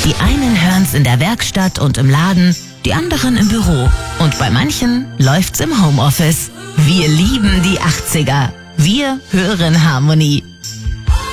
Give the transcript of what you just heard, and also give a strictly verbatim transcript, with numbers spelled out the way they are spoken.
Die einen hören's in der Werkstatt und im Laden, die anderen im Büro. Und bei manchen läuft's im Homeoffice. Wir lieben die achtziger. Wir hören Harmonie.